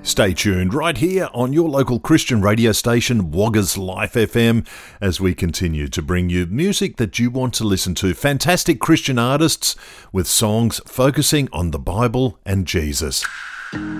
Stay tuned right here on your local Christian radio station, Woggers Life FM, as we continue to bring you music that you want to listen to. Fantastic Christian artists with songs focusing on the Bible and Jesus.